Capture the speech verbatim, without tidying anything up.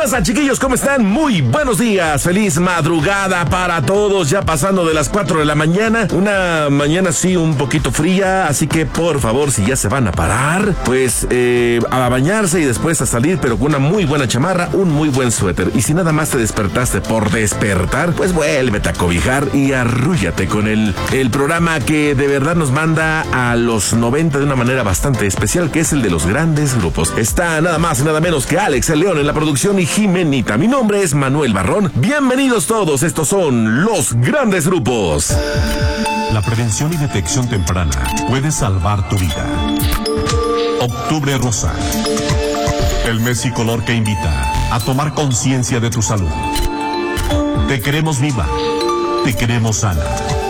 pasa, chiquillos? ¿Cómo están? Muy buenos días. Feliz madrugada para todos. Ya pasando de las cuatro de la mañana. Una mañana sí un poquito fría. Así que por favor, si ya se van a parar, pues eh, a bañarse y después a salir, pero con una muy buena chamarra, un muy buen suéter. Y si nada más te despertaste por despertar, pues vuélvete a cobijar y arrúllate con el, el programa que de verdad nos manda a los noventa de una manera bastante especial, que es el de los grandes grupos. Está nada más y nada menos que Alex el León en la producción y Jimenita. Mi nombre es Manuel Barrón. Bienvenidos todos. Estos son los grandes grupos. La prevención y detección temprana puede salvar tu vida. Octubre Rosa. El mes y color que invita a tomar conciencia de tu salud. Te queremos viva. Te queremos sana.